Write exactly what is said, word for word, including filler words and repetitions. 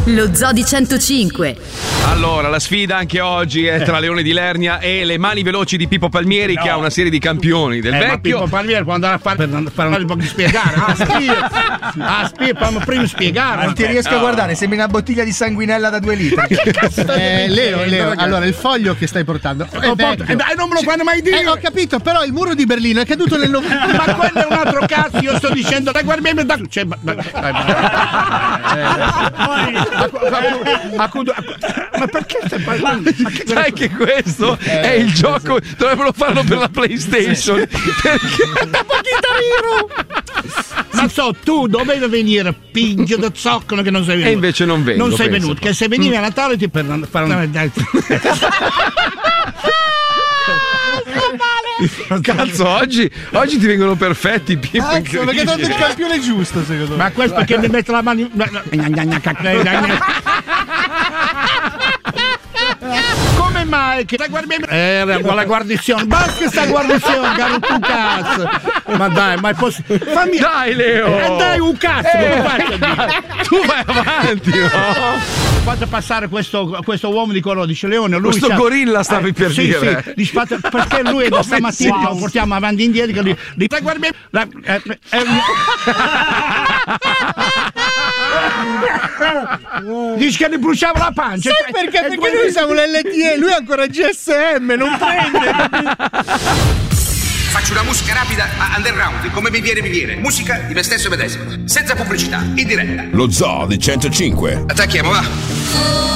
Lo Zoo di centocinque. Allora, la sfida anche oggi è tra Leone di Lernia e le mani veloci di Pippo Palmieri, no. che ha una serie di campioni del eh, vecchio. Ma Pippo Palmieri può andare a fare per fare un po' di spiegare. Ah, spia, ah, spia, fammi prima spiegare. Non ti riesco no. a guardare, sembri una bottiglia di sanguinella da due litri. Che cazzo eh, Leo, Leo, allora il foglio che stai portando è vecchio. Eh, dai, non me lo fanno mai dire. Eh, ho capito, però il muro di Berlino è caduto nel novembre. Ma quello è un altro cazzo, io sto dicendo, dai, guarda me da. Cioè, ma, ma, dai, ma, ma perché stai parlando? Sai che questo eh, è il gioco, dovrebbero farlo per la PlayStation. Perché ma so, tu dovevi venire pingio da zoccolo che non sei venuto. E invece non vengo. Non sei penso. venuto, che se venivi a Natale ti per fare un. Cazzo, oggi, oggi ti vengono perfetti, Pippo. Cazzo, perché hai dato il campione giusto, secondo me. Ma questo perché mi mette la mano. Come mai che la guardia era con la guarnizione? Basta sta guarnizione, caro tu cazzo. Ma dai, ma è possibile? Fammi... Dai, Leo! Eh, dai un cazzo, eh, come faccio a dire? Tu vai avanti, no? Fate passare questo, questo uomo di colore, dice Leone. Lui questo gorilla stavi eh, per sì, dire. Sì, sì, fate, perché lui è da stamattina wow. che lo portiamo avanti e indietro. Li, li, la guardia. La, eh, eh, dice che gli bruciava la pancia. Sai perché? Perché quello... noi siamo l'L T E, lui è ancora G S M, non prende. Faccio una musica rapida a underground, come mi viene mi viene. Musica di me stesso e medesimo, senza pubblicità, in diretta. Lo Zoo di centocinque. Attacchiamo, va.